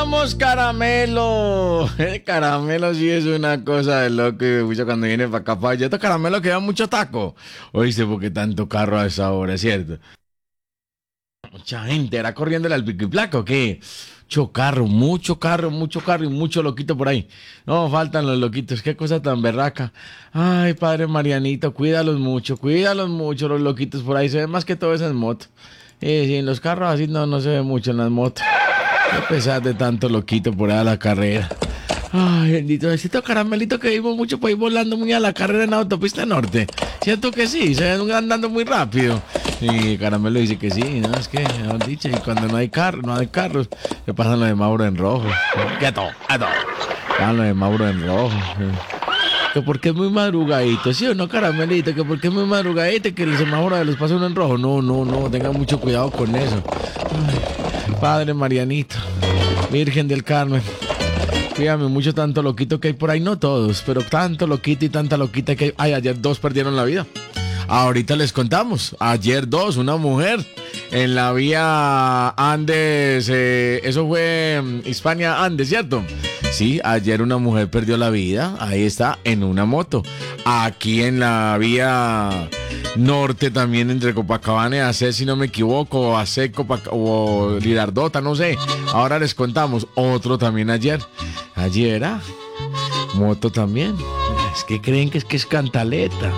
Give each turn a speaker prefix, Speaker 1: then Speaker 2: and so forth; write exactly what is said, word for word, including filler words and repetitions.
Speaker 1: vamos, Caramelo. El Caramelo sí es una cosa de loco. Y mucho cuando viene para acá, para allá. Este Caramelo que da mucho taco. Oíste, porque tanto carro a esa hora, ¿cierto? Mucha gente, ¿era corriéndole al pico y placa o qué? Mucho carro, mucho carro, mucho carro y mucho loquito por ahí. No, faltan los loquitos, qué cosa tan berraca. Ay, padre Marianito, cuídalos mucho, cuídalos mucho los loquitos por ahí. Se ve más que todo eso en moto. Eh, sí, en los carros así no, no se ve mucho en las motos. A pesar de tanto loquito por ahí a la carrera. Ay, bendito, necesito Caramelito que vimos mucho por ir volando muy a la carrera en la autopista norte. Siento que sí, se ven andando muy rápido. Y Caramelo dice que sí, no, es que, han dicho, y cuando no hay carro, no hay carros, le pasan lo de Mauro en rojo. Quieto, quieto. Pasan lo de Mauro en rojo. Que porque es muy madrugadito, ¿sí o no, Caramelito? Que porque es muy madrugadito, que el semáforo de los pasa uno en rojo. No, no, no, tengan mucho cuidado con eso. Ay, Padre Marianito, Virgen del Carmen, cuídame mucho tanto loquito que hay por ahí, no todos, pero tanto loquito y tanta loquita que hay. Ay, ayer dos perdieron la vida. Ahorita les contamos, ayer dos, una mujer en la vía Andes, eh, eso fue mm, Hispania Andes, ¿cierto? Sí, ayer una mujer perdió la vida, ahí está, en una moto. Aquí en la vía norte también entre Copacabana y Acé, si no me equivoco, Acé, Copac- o Girardota, no sé. Ahora les contamos, otro también ayer. Ayer, ah, moto también. Es que creen que es que es cantaleta.